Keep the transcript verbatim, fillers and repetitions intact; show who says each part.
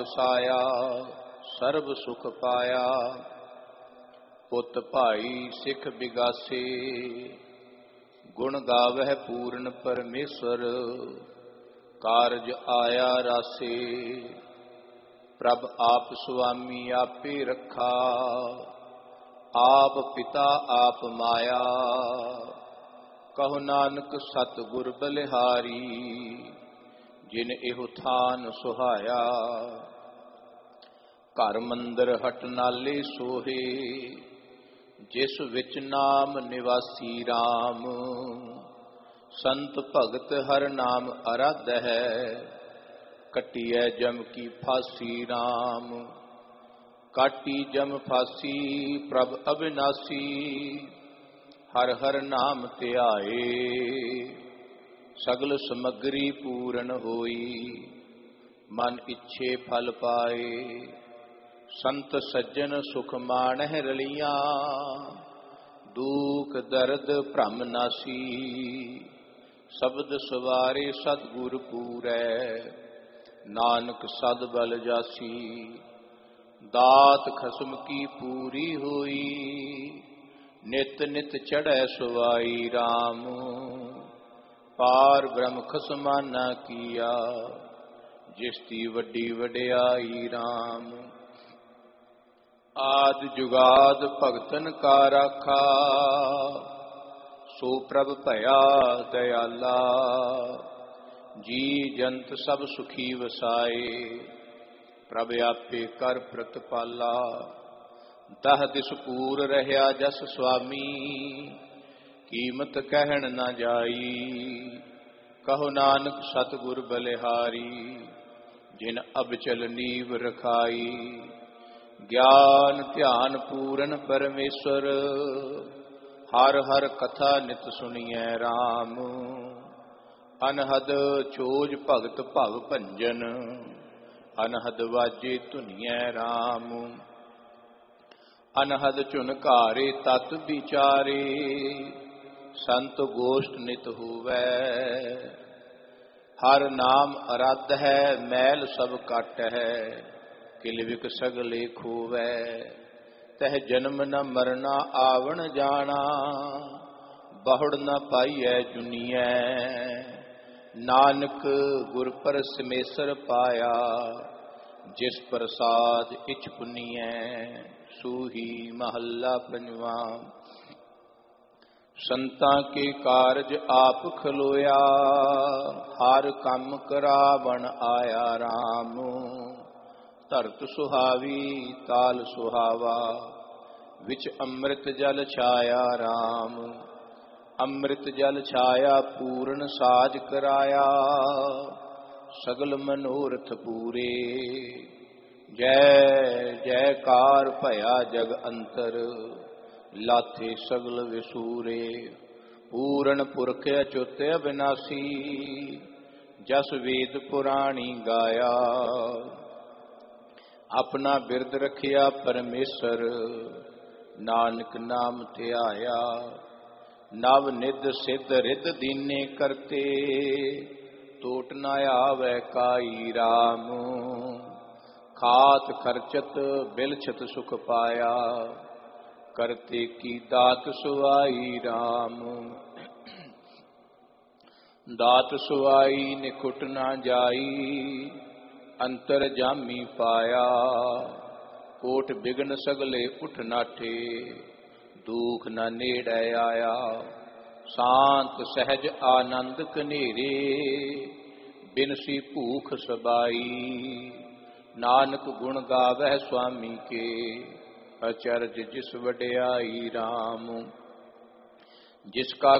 Speaker 1: ਸਾਇਆ ਸਰਬ ਸੁਖ ਪਾਇਆ। ਪੁੱਤ ਭਾਈ ਸਿੱਖ ਬਿਗਾਸੇ ਗੁਣ ਗਾਵਹਿ ਪੂਰਨ ਪਰਮੇਸ਼ਰ। ਕਾਰਜ ਆਇਆ ਰਾਸੇ ਪ੍ਰਭ ਆਪ ਸੁਆਮੀ ਆਪੇ ਰੱਖਾ। ਆਪ ਪਿਤਾ ਆਪ ਮਾਇਆ ਕਹੋ ਨਾਨਕ ਸਤਿਗੁਰ ਬਲਿਹਾਰੀ। ਜਿਨ ਇਹੋ ਥਾਨ ਸੁਹਾਇਆ ਘਰ ਮੰਦਰ ਹਟ ਨਾਲੇ ਸੋਹੇ। ਜਿਸ ਵਿੱਚ ਨਾਮ ਨਿਵਾਸੀ RAM। ਸੰਤ ਭਗਤ ਹਰ ਨਾਮ ਅਰਾਧ ਹੈ। ਕਟਿਐ ਜਮ ਕੀ ਫਾਸੀ RAM। ਕਾਟੀ ਜਮ ਫਾਸੀ ਪ੍ਰਭ ਅਬਿਨਾਸੀ। ਹਰ ਹਰ ਨਾਮ ਧਿਆਏ ਸਗਲ ਸਮਗਰੀ ਪੂਰਨ ਹੋਈ। ਮਨ ਇੱਛੇ ਫਲ ਪਾਏ ਸੰਤ ਸੱਜਣ ਸੁਖ ਮਾਣਹਿ ਰਲੀਆਂ। ਦੁਖ ਦਰਦ ਭ੍ਰਮ ਨਾਸੀ ਸ਼ਬਦ ਸਵਾਰੇ ਸਤਿਗੁਰ ਪੂਰੈ। ਨਾਨਕ ਸਦ ਬਲ ਜਾਸੀ ਦਾਤ ਖਸਮ ਕੀ ਪੂਰੀ ਹੋਈ। ਨਿਤ ਨਿਤ ਚੜ੍ਹੈ ਸੁਵਾਈ RAM। ਪਾਰ ਬ੍ਰਹਮ ਖਸਮਾਨਾ ਕੀਆ ਜਿਸ ਦੀ ਵੱਡੀ ਵਡਿਆਈ RAM। ਆਦਿ ਜੁਗਾਦ ਭਗਤਨ ਕਾ ਰਾਖਾ। ਸੋ ਪ੍ਰਭ ਭਇਆ ਦਇਆਲਾ। ਜੀ ਜੰਤ ਸਭ ਸੁਖੀ ਵਸਾਏ ਪ੍ਰਭ ਆਪੇ ਕਰ ਪ੍ਰਤਪਾਲਾ। ਦਹ ਦਿਸ ਪੂਰ ਰਹਿਆ ਜਸ ਸੁਆਮੀ। ਕੀਮਤ ਕਹਿਣ ਨਾ ਜਾਈ ਕਹੋ ਨਾਨਕ ਸਤਿਗੁਰ ਬਲਿਹਾਰੀ। ਜਿਨ ਅਬਚਲ ਨੀਵ ਰਖਾਈ ਗਿਆਨ ਧਿਆਨ ਪੂਰਨ ਪਰਮੇਸ਼ਰ। ਹਰ ਹਰ ਕਥਾ ਨਿਤ ਸੁਣੀਐ RAM। ਅਨਹਦ ਚੋਜ ਭਗਤ ਭਵ ਭੰਜਨ। ਅਨਹਦ ਵਾਜੇ ਧੁਨੀਐ RAM। ਅਨਹਦ ਝੁਨਕਾਰੇ ਤਤ ਵਿਚਾਰੇ। ਸੰਤ ਗੋਸ਼ਟ ਨਿਤ ਹੋਵੈ। ਹਰ ਨਾਮ ਅਰਾਧ ਹੈ ਮੈਲ ਸਭ ਕੱਟ ਹੈ। ਕਿਲਵਿਕ ਸਗਲੇ ਖੋਵੈ। ਤਹ ਜਨਮ ਨ ਮਰਨਾ ਆਵਣ ਜਾਣਾ। ਬਹੁੜ ਨ ਪਾਈਐ ਜੁਨੀਐ। ਨਾਨਕ ਗੁਰ ਪਰਸਮੇਸ਼ਰ ਪਾਇਆ। ਜਿਸ ਪ੍ਰਸਾਦ ਇਛ ਪੁਨੀਐ। ਸੂਹੀ ਮਹੱਲਾ ਪੰਜਵਾਂ। ਸੰਤਾਂ ਕੇ ਕਾਰਜ ਆਪ ਖਲੋਇਆ। ਹਰ ਕੰਮ ਕਰਾਵਣ ਆਇਆ RAM। ਧਰਤ ਸੁਹਾਵੀ ਤਾਲ ਸੁਹਾਵਾ। ਵਿੱਚ ਅੰਮ੍ਰਿਤ ਜਲ ਛਾਇਆ RAM। ਅੰਮ੍ਰਿਤ ਜਲ ਛਾਇਆ ਪੂਰਨ ਸਾਜ ਕਰਾਇਆ। ਸਗਲ ਮਨੋਰਥ ਪੂਰੇ। ਜੈ ਜੈਕਾਰ ਭਇਆ ਜਗ ਅੰਤਰ। ਲਾਥੇ ਸਗਲ ਵਿਸੂਰੇ। ਪੂਰਨ ਪੁਰਖ ਅਚੁੱਤ ਅਬਿਨਾਸੀ। ਜਸ ਵੇਦ ਪੁਰਾਣੀ ਗਾਇਆ। ਆਪਣਾ ਬਿਰਦ ਰਖਿਆ ਪਰਮੇਸ਼ਰ। ਨਾਨਕ ਨਾਮ ਧਿਆਇਆ। ਨਵ ਨਿਧ ਸਿੱਧ ਰਿੱਧ ਦੀਨੇ ਕਰਤੇ। ਟੋਟ ਨ ਆਵੈ ਕਾਈ RAM। ਖਾਤ ਖਰਚਤ ਬਿਲਛਤ ਸੁਖ ਪਾਇਆ। ਕਰਤੇ ਕੀ ਦਾਤ ਸੁਆਈ RAM। ਦਾਤ ਸੁਆਈ ਨਿਖੁਟ ਨਾ ਜਾਈ। ਅੰਤਰ ਜਾਮੀ ਪਾਇਆ। ਕੋਟ ਬਿਗਨ ਸਗਲੇ ਉਠ ਨਾਠੇ। ਦੁਖ ਨਾ ਨੇੜੈ ਆਇਆ। ਸ਼ਾਂਤ ਸਹਿਜ ਆਨੰਦ ਕਨੇਰੇ। ਬਿਨਸੀ ਭੂਖ ਸਬਾਈ। ਨਾਨਕ ਗੁਣ ਗਾਵਹਿ ਸੁਆਮੀ ਕੇ। ਅਚਰਜ ਜਿਸ ਵਡਿਆਈ RAM। ਜਿਸ ਕਾ